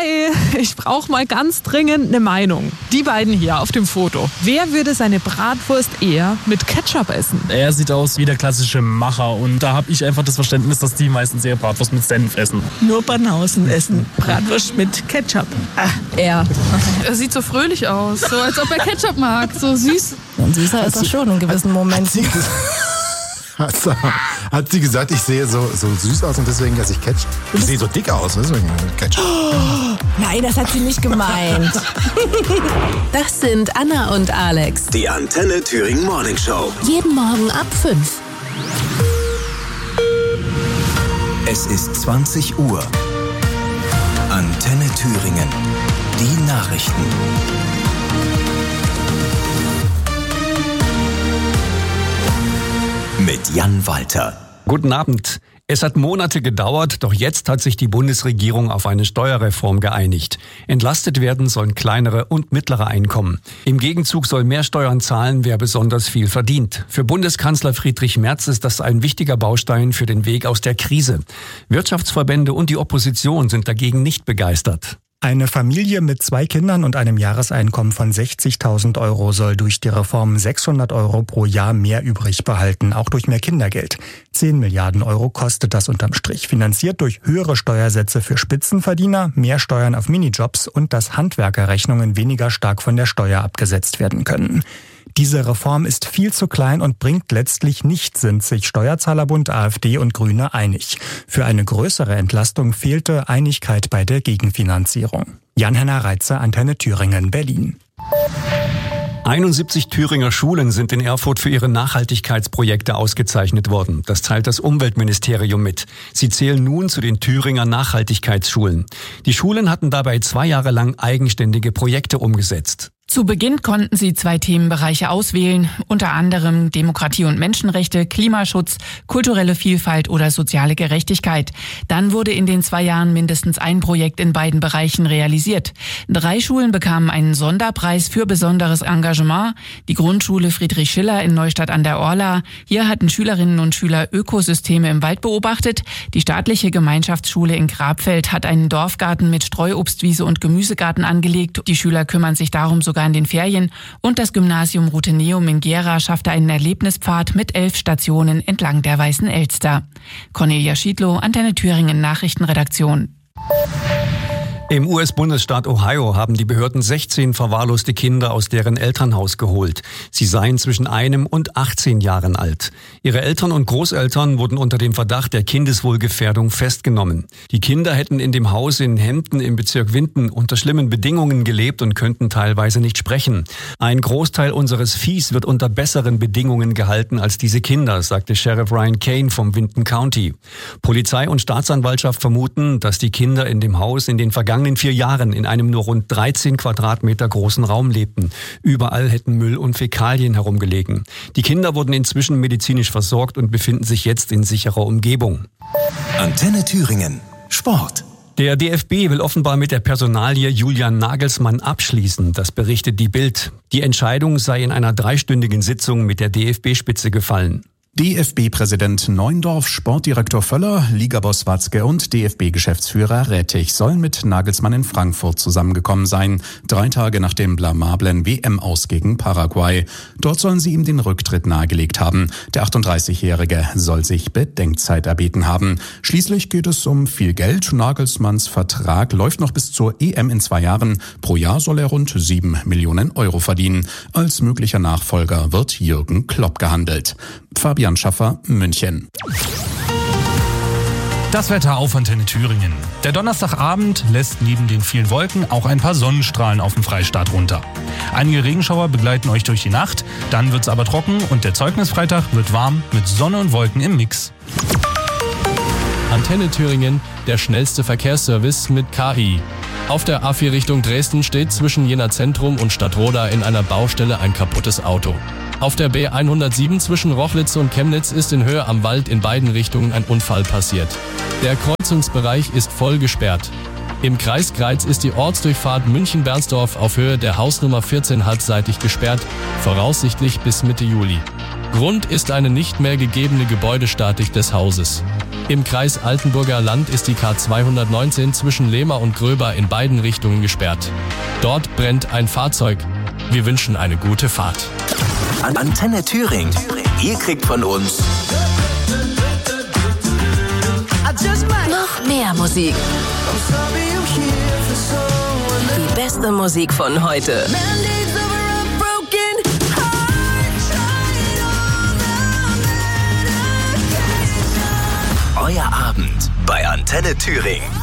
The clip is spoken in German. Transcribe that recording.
Hi, ich brauche mal ganz dringend eine Meinung. Die beiden hier auf dem Foto. Wer würde seine Bratwurst eher mit Ketchup essen? Er sieht aus wie der klassische Macher und da habe ich einfach das Verständnis, dass die meistens eher Bratwurst mit Senf essen. Nur Banausen essen Bratwurst mit Ketchup. Er. Er sieht so fröhlich aus, so als ob er Ketchup mag, so süß. Und süßer ist er schon in gewissen Momenten. Hat sie gesagt, ich sehe so süß aus und deswegen esse ich Ketchup? Ich sehe so dick aus, deswegen Ketchup. Oh, nein, das hat sie nicht gemeint. Das sind Anna und Alex. Die Antenne Thüringen Morning Show. Jeden Morgen ab 5. Es ist 20 Uhr. Antenne Thüringen. Die Nachrichten. Mit Jan Walter. Guten Abend. Es hat Monate gedauert, doch jetzt hat sich die Bundesregierung auf eine Steuerreform geeinigt. Entlastet werden sollen kleinere und mittlere Einkommen. Im Gegenzug soll mehr Steuern zahlen, wer besonders viel verdient. Für Bundeskanzler Friedrich Merz ist das ein wichtiger Baustein für den Weg aus der Krise. Wirtschaftsverbände und die Opposition sind dagegen nicht begeistert. Eine Familie mit 2 Kindern und einem Jahreseinkommen von 60.000 Euro soll durch die Reform 600 Euro pro Jahr mehr übrig behalten, auch durch mehr Kindergeld. 10 Milliarden Euro kostet das unterm Strich, finanziert durch höhere Steuersätze für Spitzenverdiener, mehr Steuern auf Minijobs und dass Handwerkerrechnungen weniger stark von der Steuer abgesetzt werden können. Diese Reform ist viel zu klein und bringt letztlich nichts, sind sich Steuerzahlerbund, AfD und Grüne einig. Für eine größere Entlastung fehlte Einigkeit bei der Gegenfinanzierung. Jan-Henner Reitze, Antenne Thüringen, Berlin. 71 Thüringer Schulen sind in Erfurt für ihre Nachhaltigkeitsprojekte ausgezeichnet worden. Das teilt das Umweltministerium mit. Sie zählen nun zu den Thüringer Nachhaltigkeitsschulen. Die Schulen hatten dabei 2 Jahre lang eigenständige Projekte umgesetzt. Zu Beginn konnten sie 2 Themenbereiche auswählen, unter anderem Demokratie und Menschenrechte, Klimaschutz, kulturelle Vielfalt oder soziale Gerechtigkeit. Dann wurde in den 2 Jahren mindestens ein Projekt in beiden Bereichen realisiert. 3 Schulen bekamen einen Sonderpreis für besonderes Engagement. Die Grundschule Friedrich Schiller in Neustadt an der Orla. Hier hatten Schülerinnen und Schüler Ökosysteme im Wald beobachtet. Die staatliche Gemeinschaftsschule in Grabfeld hat einen Dorfgarten mit Streuobstwiese und Gemüsegarten angelegt. Die Schüler kümmern sich darum sogar in den Ferien. Und das Gymnasium Rutheneum in Gera schaffte einen Erlebnispfad mit 11 Stationen entlang der Weißen Elster. Cornelia Schiedlow, Antenne Thüringen Nachrichtenredaktion. Im US-Bundesstaat Ohio haben die Behörden 16 verwahrloste Kinder aus deren Elternhaus geholt. Sie seien zwischen 1 und 18 Jahren alt. Ihre Eltern und Großeltern wurden unter dem Verdacht der Kindeswohlgefährdung festgenommen. Die Kinder hätten in dem Haus in Hampton im Bezirk Winton unter schlimmen Bedingungen gelebt und könnten teilweise nicht sprechen. Ein Großteil unseres Viehs wird unter besseren Bedingungen gehalten als diese Kinder, sagte Sheriff Ryan Kane vom Winton County. Polizei und Staatsanwaltschaft vermuten, dass die Kinder in dem Haus in den vergangenen 4 Jahren in einem nur rund 13 Quadratmeter großen Raum lebten. Überall hätten Müll und Fäkalien herumgelegen. Die Kinder wurden inzwischen medizinisch versorgt und befinden sich jetzt in sicherer Umgebung. Antenne Thüringen. Sport. Der DFB will offenbar mit der Personalie Julian Nagelsmann abschließen, das berichtet die Bild. Die Entscheidung sei in einer 3-stündigen Sitzung mit der DFB-Spitze gefallen. DFB-Präsident Neuendorf, Sportdirektor Völler, Ligaboss Watzke und DFB-Geschäftsführer Rettich sollen mit Nagelsmann in Frankfurt zusammengekommen sein, 3 Tage nach dem blamablen WM-Aus gegen Paraguay. Dort sollen sie ihm den Rücktritt nahegelegt haben. Der 38-Jährige soll sich Bedenkzeit erbeten haben. Schließlich geht es um viel Geld. Nagelsmanns Vertrag läuft noch bis zur EM in 2 Jahren. Pro Jahr soll er rund 7 Millionen Euro verdienen. Als möglicher Nachfolger wird Jürgen Klopp gehandelt. Fabian Schaffer, München. Das Wetter auf Antenne Thüringen. Der Donnerstagabend lässt neben den vielen Wolken auch ein paar Sonnenstrahlen auf dem Freistaat runter. Einige Regenschauer begleiten euch durch die Nacht, dann wird's aber trocken und der Zeugnisfreitag wird warm mit Sonne und Wolken im Mix. Antenne Thüringen, der schnellste Verkehrsservice mit KI. Auf der A4 Richtung Dresden steht zwischen Jena Zentrum und Stadtroda in einer Baustelle ein kaputtes Auto. Auf der B107 zwischen Rochlitz und Chemnitz ist in Höhe am Wald in beiden Richtungen ein Unfall passiert. Der Kreuzungsbereich ist voll gesperrt. Im Kreis Greiz ist die Ortsdurchfahrt München-Bernsdorf auf Höhe der Hausnummer 14 halbseitig gesperrt, voraussichtlich bis Mitte Juli. Grund ist eine nicht mehr gegebene Gebäudestatik des Hauses. Im Kreis Altenburger Land ist die K219 zwischen Lehmer und Gröber in beiden Richtungen gesperrt. Dort brennt ein Fahrzeug. Wir wünschen eine gute Fahrt. Antenne Thüringen. Ihr kriegt von uns Noch mehr Musik. Die beste Musik von heute. euer Abend bei Antenne Thüringen.